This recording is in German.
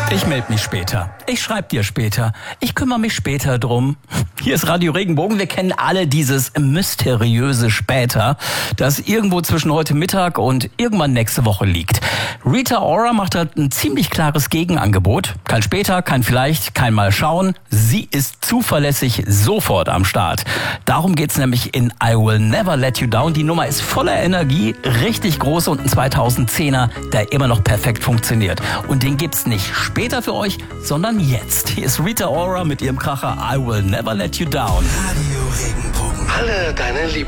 Ich melde mich später. Ich schreibe dir später. Ich kümmere mich später drum. Hier ist Radio Regenbogen. Wir kennen alle dieses mysteriöse Später, das irgendwo zwischen heute Mittag und irgendwann nächste Woche liegt. Rita Ora macht halt ein ziemlich klares Gegenangebot. Kein später, kein vielleicht, kein mal schauen. Sie ist zuverlässig sofort am Start. Darum geht's nämlich in I Will Never Let You Down. Die Nummer ist voller Energie, richtig groß und ein 2010er, der immer noch perfekt funktioniert. Und den gibt's nicht später für euch, sondern jetzt. Hier ist Rita Ora mit ihrem Kracher I Will Never Let You Down. Radio Regenbogen. Alle deine Lieblings